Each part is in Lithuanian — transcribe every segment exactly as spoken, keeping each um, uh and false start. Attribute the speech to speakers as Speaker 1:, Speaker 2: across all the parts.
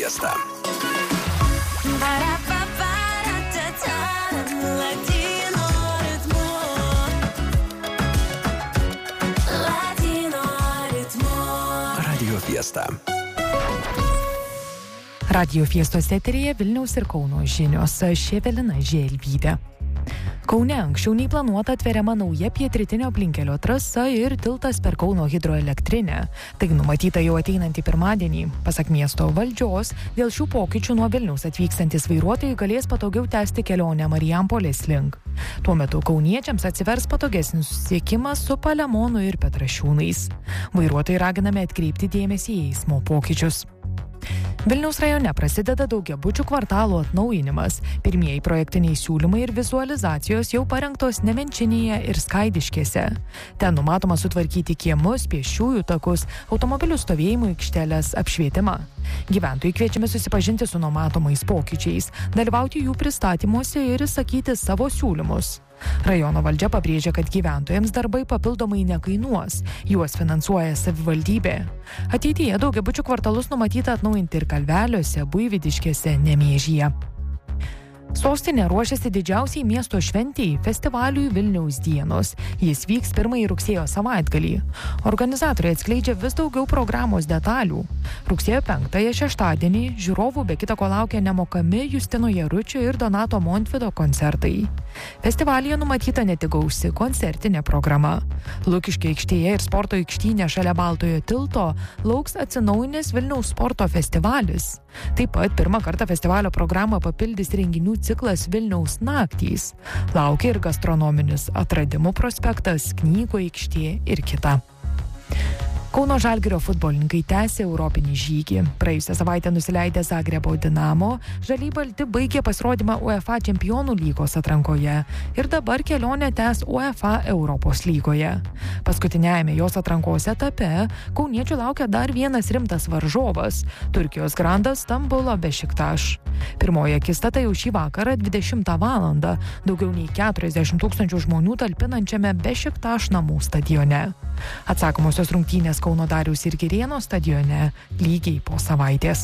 Speaker 1: Fiesta. Radio Fiesta.
Speaker 2: Radio Fiestos eteryje Vilniaus ir Kauno žinios. Aš Evelina Želvytė. Kaune anksčiau nei planuota atveriama nauja pietrytinio aplinkelio trasa ir tiltas per Kauno hidroelektrinę. Tai numatyta jau ateinantį pirmadienį. Pasak miesto valdžios, dėl šių pokyčių nuo Vilniaus atvykstantis vairuotojai galės patogiau tęsti kelionę Marijampolės link. Tuo metu kauniečiams atsivers patogesnis susisiekimas su Palemonu ir Petrašiūnais. Vairuotojai raginami atkreipti dėmesį į eismo pokyčius. Vilniaus rajone prasideda daugiabučių kvartalų atnaujinimas. Pirmieji projektiniai siūlymai ir vizualizacijos jau parengtos Nemenčinėje ir Skaidiškėse. Ten numatoma sutvarkyti kiemus, pėsčiųjų takus, automobilių stovėjimų aikšteles, apšvietimą. Gyventojai kviečiami susipažinti su numatomais pokyčiais, dalyvauti jų pristatymuose ir išsakyti savo siūlymus. Rajono valdžia pabrėžia, kad gyventojams darbai papildomai nekainuos, juos finansuoja savivaldybė. Ateityje daugiabučių kvartalus numatyta atnaujinti ir Kalveliuose, Buivydiškėse, Nemėžyje. Sostinė ruošiasi didžiausiai miesto šventei – festivaliui Vilniaus dienos. Jis vyks pirmąjį rugsėjo savaitgalį. Organizatoriai atskleidžia vis daugiau programos detalių. Rugsėjo penktąją šeštadienį žiūrovų be kita ko laukia nemokami Justino Jaručio ir Donato Montvydo koncertai. Festivalyje numatyta ne tik gausi koncertinė programa. Lukiškių aikštėje ir sporto aikštynė šalia Baltojo tilto lauks atsinaujinęs Vilniaus sporto festivalis. Taip pat pirmą kartą festivalio programą papildys renginių ciklas Vilniaus naktys. Laukia ir gastronominis atradimų prospektas, knygų aikštė ir kita. Kauno Žalgirio futbolininkai tęsė europinį žygį. Praėjusią savaitę nusileidę Zagrebo Dinamo, žaliai balti baigė pasirodymą UEFA Čempionų lygos atrankoje ir dabar kelionę tęs UEFA Europos lygoje. Paskutiniajame jos atrankos etape kauniečių laukia dar vienas rimtas varžovas – Turkijos grandas Stambulo Bešiktaš. Pirmoji akistata jau šį vakarą dvidešimtą valandą daugiau nei keturiasdešimt tūkstančių žmonių talpinančiame Bešiktaš namų stadione. Atsakomosios rungtynės Kauno Dariaus ir Girėno stadione lygiai po savaitės.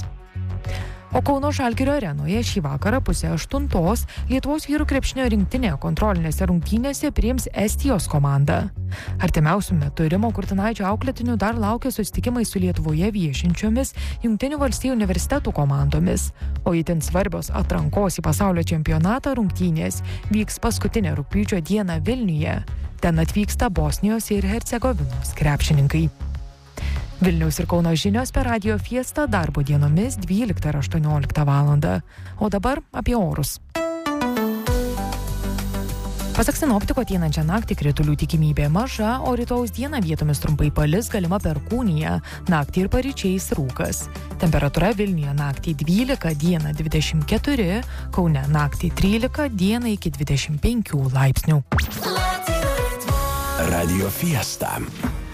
Speaker 2: O Kauno Žalgirio arenoje šį vakarą pusę aštuntos Lietuvos vyrų krepšinio rinktinė kontrolinėse rungtynėse priims Estijos komandą. Artimiausiu metu Rimo Kurtinaičio auklėtinių dar laukia susitikimai su Lietuvoje viešinčiomis Jungtinių valstijų universitetų komandomis, o itin svarbios atrankos į pasaulio čempionatą rungtynės vyks paskutinę rugpjūčio dieną Vilniuje. Ten atvyksta Bosnijos ir Hercegovinos krepšininkai. Vilniaus ir Kauno žinios per Radio Fiesta darbo dienomis dvyliktą ir aštuonioliktą valandą. O dabar apie orus. Pasak sinoptiko, ateinančią naktį kritulių tikimybė maža, o rytojaus dieną vietomis trumpai palis, galima perkūnija, naktį ir paryčiais rūkas. Temperatūra Vilniuje naktį dvylika, dieną dvidešimt keturi, Kaune naktį trylika, dieną iki dvidešimt penkių laipsnių.
Speaker 1: Radio Fiesta.